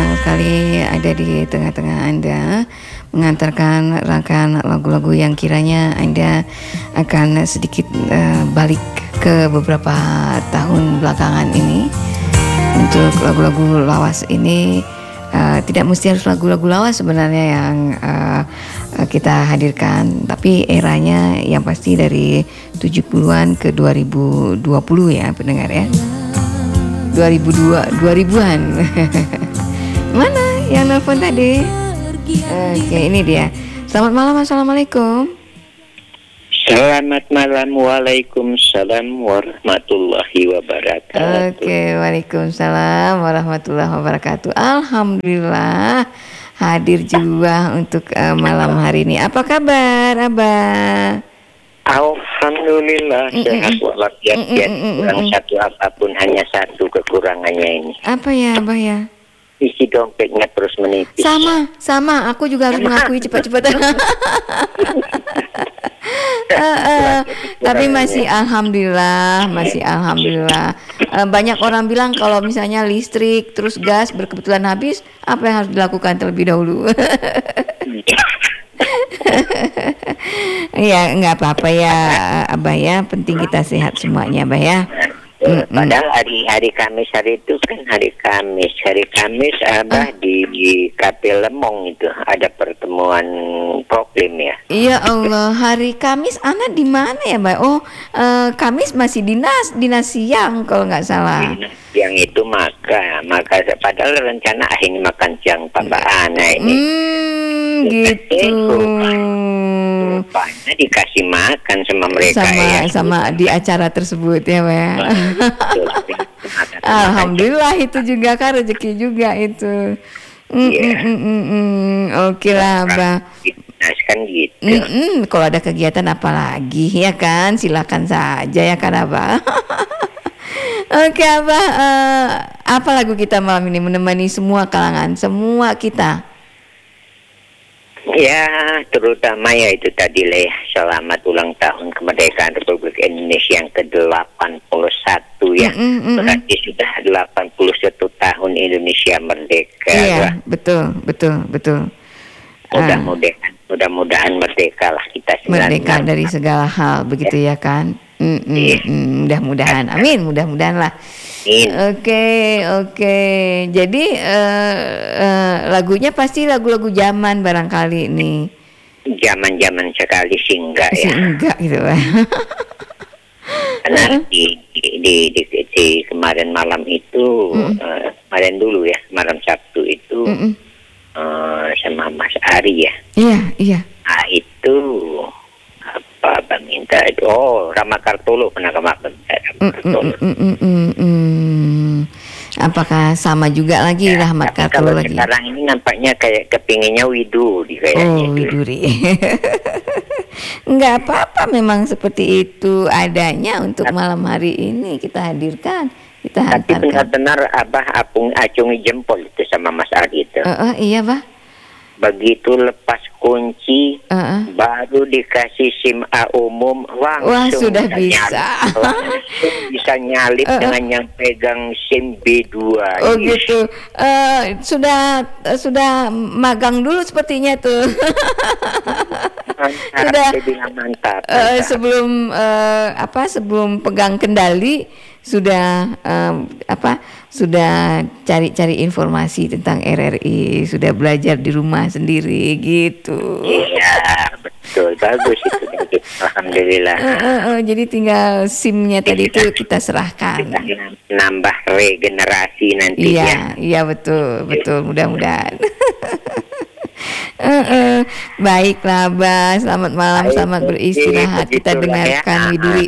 senang sekali ada di tengah-tengah Anda, mengantarkan rangkaian lagu-lagu yang kiranya Anda akan sedikit balik ke beberapa tahun belakangan ini. Untuk lagu-lagu lawas ini tidak mesti harus lagu-lagu lawas sebenarnya yang kita hadirkan, tapi eranya yang pasti dari 70-an ke 2020 ya pendengar ya. 2000-an. Mana yang nelfon tadi? Oke, ini dia. Selamat malam, assalamualaikum. Selamat malam, waalaikumsalam warahmatullahi wabarakatuh. Oke, waalaikumsalam warahmatullahi wabarakatuh. Alhamdulillah hadir juga untuk malam hari ini. Apa kabar, Abah? Alhamdulillah sehat walafiat, kurang satu apapun, hanya satu kekurangannya ini. Apa ya, Abah ya? Isi dompetnya terus menipis. Sama, aku juga harus mengakui cepat-cepat. Tapi masih alhamdulillah. Banyak orang bilang kalau misalnya listrik terus gas berkebetulan habis, apa yang harus dilakukan terlebih dahulu? Ya nggak apa-apa ya, Abah ya. Penting kita sehat semuanya, Abah ya. Padahal hari Kamis hari itu kan hari Kamis Abah di Kafe Lemong itu ada pertemuan problem ya. Iya Allah, hari Kamis anak di mana ya, Mbak? Oh, Kamis masih dinas siang kalau nggak salah. Yang itu maka padahal rencana akhirnya makan siang Papa Ana ini. Gitu. Rupanya dikasih makan sama mereka sama di acara tersebut ya, Mbak. Alhamdulillah itu juga kan rezeki juga itu. Oke lah, Mbak. Kan gitu. Kalau ada kegiatan apa lagi ya kan, silakan saja ya kan, Abah. Oke, Abah, apa lagu kita malam ini menemani semua kalangan, semua kita? Ya, terutama ya itu tadi lah ya, selamat ulang tahun kemerdekaan Republik Indonesia yang ke-81 ya. Berarti sudah 81 tahun Indonesia merdeka. Iya, betul. Mudah-mudahan merdeka lah kita. Merdeka dari segala hal, begitu ya kan? Mudah-mudahan, amin, mudah-mudahan lah. Oke. Jadi lagunya pasti lagu-lagu zaman barangkali nih. Zaman sekali sih enggak ya. Enggak gitu. Karena di kemarin malam itu, kemarin dulu ya, malam Sabtu itu sama Mas Ari ya. Iya. Nah itu apa minta itu? Oh, Rama Kartolo pernah kemarin. Apakah sama juga lagi Rahmat Kartolo lagi? Sekarang ini nampaknya kayak kepinginnya Widuri kayaknya. Oh, Widuri. Enggak apa-apa, memang seperti itu adanya untuk malam hari ini kita hadirkan, kita hantarkan. Tapi benar-benar Abah acungi jempol itu sama Mas Adi itu. Iya, Bah. Begitu lepas kunci, baru dikasih SIM A umum, langsung sudah bisa. Langsung bisa nyalip dengan yang pegang SIM B2. Oh gitu. Sudah magang dulu sepertinya tuh. Mantap. Sebelum pegang kendali sudah sudah cari informasi tentang RRI, sudah belajar di rumah sendiri gitu. Iya, betul, bagus itu. Alhamdulillah. Jadi tinggal SIM-nya tadi itu kita serahkan. Nambah regenerasi nantinya. Iya betul, mudah-mudahan. Baiklah, Bah. Selamat malam, selamat beristirahat. Kita dengarkan Widuri.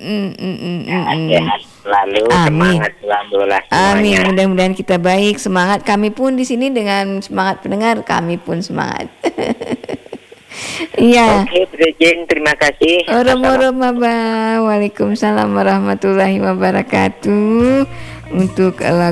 Lalu semangat selalu lah semuanya. Amin, mudah-mudahan kita baik, semangat. Kami pun di sini dengan semangat pendengar, kami pun semangat. Iya. Oke, Brejeng, terima kasih. Waalaikumsalam warahmatullahi wabarakatuh. Untuk